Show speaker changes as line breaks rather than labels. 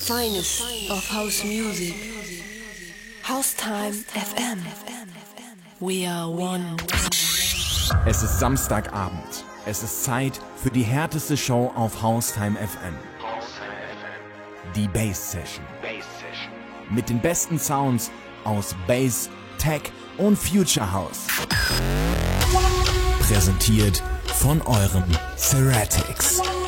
finest of house music. Haustime FM. We are one.
Es ist Samstagabend. Es ist Zeit für die härteste Show auf Haustime FM. Die Bass Session. Mit den besten Sounds aus Bass, Tech und Future House. Präsentiert von eurem Ferretics.